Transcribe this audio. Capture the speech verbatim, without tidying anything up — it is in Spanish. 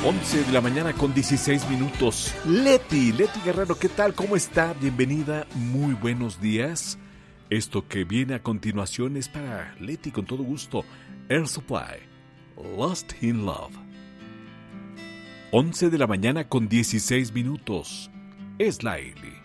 once de la mañana con dieciséis minutos. Leti, Leti Guerrero, ¿qué tal? ¿Cómo está? Bienvenida, muy buenos días. Esto que viene a continuación es para Leti con todo gusto. Air Supply, Lost in Love. once de la mañana con dieciséis minutos. Es la Eli.